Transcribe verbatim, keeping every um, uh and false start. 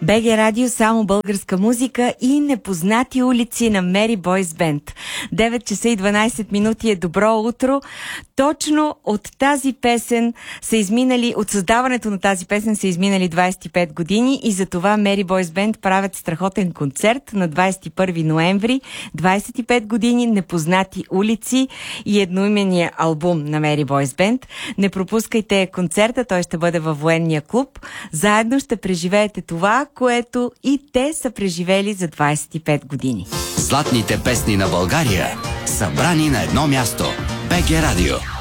БГ Радио, само българска музика и непознати улици на Мери Бойс Бенд. девет часа и дванайсет минути е добро утро. Точно от тази песен са изминали, от създаването на тази песен са изминали двайсет и пет години и за това Мери Бойс Бенд правят страхотен концерт на двайсет и първи ноември. двайсет и пет години, непознати улици и едноименния албум на Мери Бойс Бенд. Не пропускайте концерта, той ще бъде във Военния клуб. Заедно ще преживеете това, което и те са преживели за двайсет и пет години. Златните песни на България, събрани на едно място. БГ Радио.